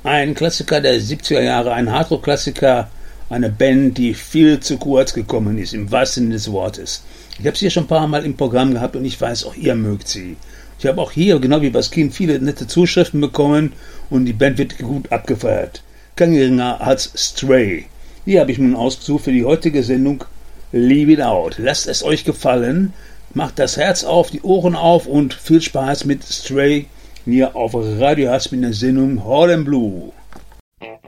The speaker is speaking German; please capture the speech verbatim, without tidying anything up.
Ein Klassiker der siebziger Jahre, ein Hardrock-Klassiker, eine Band, die viel zu kurz gekommen ist, im wahrsten Sinne des Wortes. Ich habe sie hier schon ein paar Mal im Programm gehabt und ich weiß, auch ihr mögt sie. Ich habe auch hier, genau wie bei Skin, viele nette Zuschriften bekommen und die Band wird gut abgefeiert. Kein geringer als Stray. Hier habe ich nun ausgesucht für die heutige Sendung Leave It Out. Lasst es euch gefallen, macht das Herz auf, die Ohren auf und viel Spaß mit Stray hier auf Radio Hass mit der Sendung Hall and Blue.